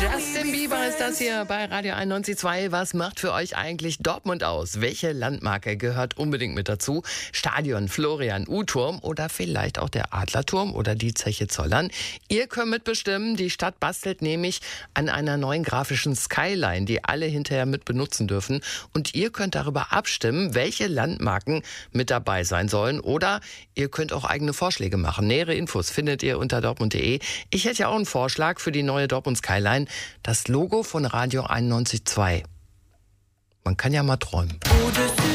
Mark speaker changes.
Speaker 1: Justin Bieber ist das hier bei Radio 91.2. Was macht für euch eigentlich Dortmund aus? Welche Landmarke gehört unbedingt mit dazu? Stadion, Florian, U-Turm oder vielleicht auch der Adlerturm oder die Zeche Zollern? Ihr könnt mitbestimmen. Die Stadt bastelt nämlich an einer neuen grafischen Skyline, die alle hinterher mit benutzen dürfen. Und ihr könnt darüber abstimmen, welche Landmarken mit dabei sein sollen. Oder ihr könnt auch eigene Vorschläge machen. Nähere Infos findet ihr unter dortmund.de. Ich hätte ja auch einen Vorschlag für die neue Dortmund Skyline. Das Logo von Radio 91.2. Man kann ja mal träumen.